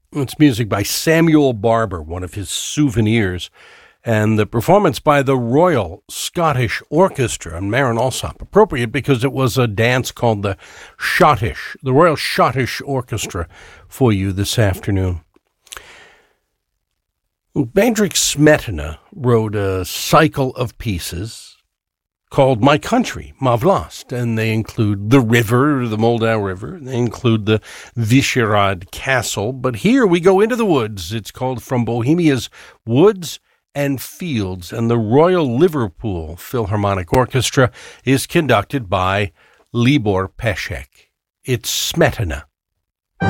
It's music by Samuel Barber, one of his souvenirs, and the performance by the Royal Scottish Orchestra and Marin Alsop. Appropriate because it was a dance called the Royal Schottish Orchestra for you this afternoon. Bedřich Smetana wrote a cycle of pieces called My Country, Ma Vlast, and they include the river, the Moldau River. They include the Vyšehrad Castle, but here we go into the woods. It's called From Bohemia's Woods and Fields, and the Royal Liverpool Philharmonic Orchestra is conducted by Libor Pesek. It's Smetana.